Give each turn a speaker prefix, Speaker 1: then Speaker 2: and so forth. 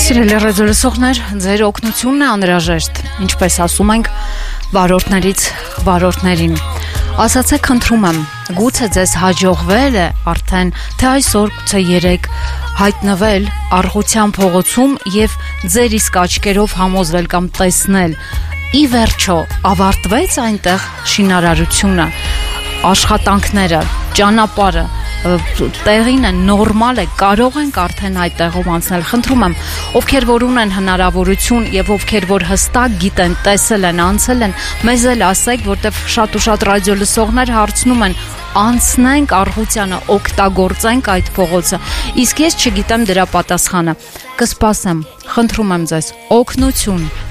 Speaker 1: Սիրելի ռադիոլսողներ, ձեր օգնությունն է անհրաժեշտ, ինչպես ասում ենք, վարորդներից վարորդներին։ Ասացեք, խնդրում եմ, գուցե ձեզ հաջողվել է արդեն, թե այսօր, գուցե երեկ հայտնվել Առողջության փողոցում եւ ձեր իսկ աչքերով համոզվել կամ տեսնել։ Ի վերջո, ավարտվեց այնտեղ շինարարությունը, աշխատանքները, ճանապարհը, տեղին է, նորմալ է, կարող ենք արդեն այդ տեղով անցնել։ Խնդրում եմ, ովքեր որ ունեն հնարավորություն եւ ովքեր որ հստակ գիտեն, տեսել են, անցել են, մեզ էլ ասեք, որտեվ շատ ու շատ ռադիոլսողներ հարցնում են, անցնենք Առողջությանը, օգտագործենք այդ փողոցը։ Իսկ ես չգիտեմ դրա պատասխանը։ Կսպասեմ, խնդրում եմ ձեզ, օգնություն